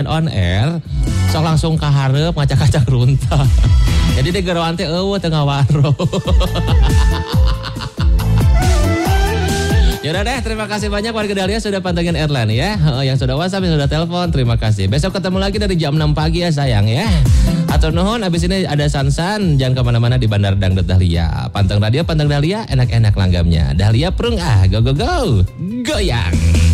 on air sok langsung ka hareup ngacak-ngacak runta. Jadi di geroan teh eueuh teu ngawaro. Yaudah deh, terima kasih banyak warga Dahlia sudah pantengin Erlan ya. Yang sudah WhatsApp, yang sudah telepon, terima kasih. Besok ketemu lagi dari jam 6 pagi ya sayang ya. Atur nuhun, abis ini ada Sansan, jangan kemana-mana di Bandar Dangdut Dahlia. Panteng radio, panteng Dahlia, enak-enak langgamnya. Dahlia prung go go go, goyang.